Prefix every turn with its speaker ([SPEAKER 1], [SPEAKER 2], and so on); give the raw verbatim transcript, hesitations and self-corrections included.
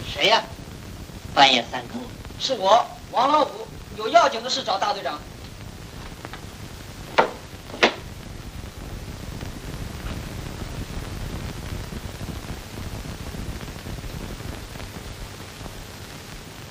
[SPEAKER 1] 谁呀？半夜三更。
[SPEAKER 2] 是我，王老五，有要紧的事找大队长。